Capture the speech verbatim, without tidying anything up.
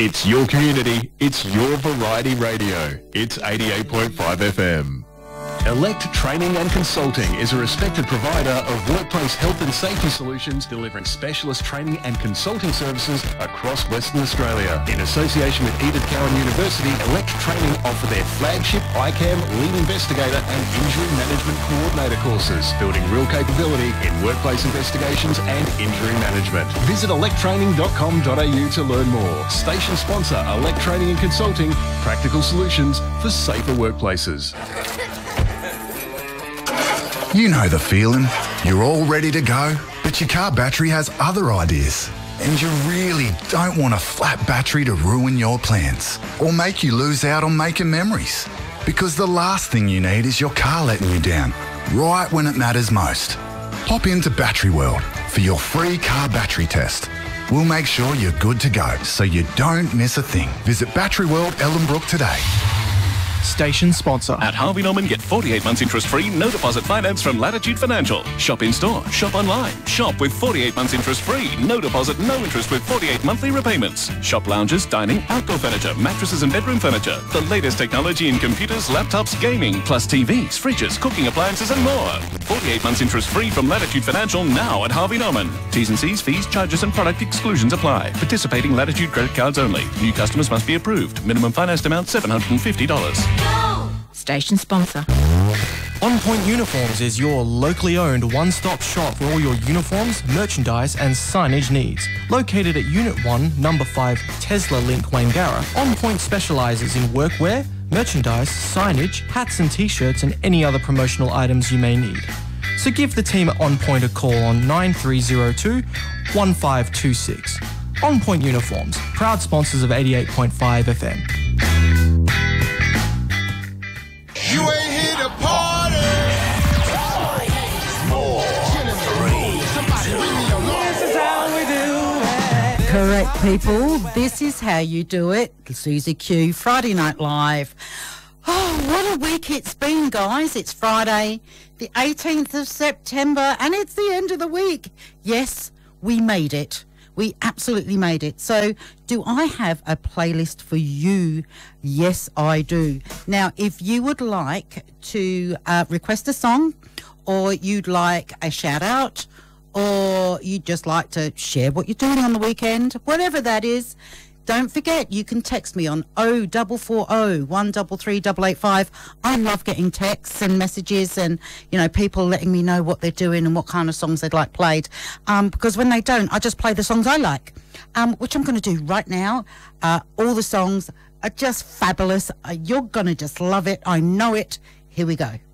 It's your community, it's your variety radio. It's eighty-eight point five F M. Elect Training and Consulting is a respected provider of workplace health and safety solutions, delivering specialist training and consulting services across Western Australia. In association with Edith Cowan University, Elect Training offer their flagship I CAM Lead Investigator and Injury Management Coordinator courses, building real capability in workplace investigations and injury management. Visit elect training dot com dot a u to learn more. Station sponsor, Elect Training and Consulting, practical solutions for safer workplaces. You know the feeling. You're all ready to go, but your car battery has other ideas. And you really don't want a flat battery to ruin your plans or make you lose out on making memories. Because the last thing you need is your car letting you down, right when it matters most. Pop into Battery World for your free car battery test. We'll make sure you're good to go so you don't miss a thing. Visit Battery World Ellenbrook today. Station sponsor. At Harvey Norman, get forty-eight months interest-free, no deposit finance from Latitude Financial. Shop in-store, shop online. Shop with forty-eight months interest-free, no deposit, no interest with forty-eight monthly repayments. Shop lounges, dining, outdoor furniture, mattresses and bedroom furniture. The latest technology in computers, laptops, gaming, plus T Vs, fridges, cooking appliances and more. forty-eight months interest-free from Latitude Financial now at Harvey Norman. T's and C's, fees, charges and product exclusions apply. Participating Latitude credit cards only. New customers must be approved. Minimum financed amount seven hundred fifty dollars. Station sponsor. On Point Uniforms is your locally owned one-stop shop for all your uniforms, merchandise and signage needs. Located at Unit one, Number five, Tesla Link, Wangara, On Point specialises in workwear, merchandise, signage, hats and t-shirts and any other promotional items you may need. So give the team at On Point a call on nine three zero two, one five two six. On Point Uniforms, proud sponsors of eighty-eight point five F M. You ain't here to party. Four, three, this is how we do it. Correct, people. This is how you do it. Susie Q, Friday Night Live. Oh, what a week it's been, guys. It's Friday, the eighteenth of September, and it's the end of the week. Yes, we made it. We absolutely made it. So do I have a playlist for you? Yes, I do. Now, if you would like to uh, request a song, or you'd like a shout out, or you'd just like to share what you're doing on the weekend, whatever that is, don't forget, you can text me on oh four four oh, one three three eight eight five. I love getting texts and messages and, you know, people letting me know what they're doing and what kind of songs they'd like played. Um, because when they don't, I just play the songs I like, um, which I'm going to do right now. Uh, all the songs are just fabulous. Uh, you're going to just love it. I know it. Here we go.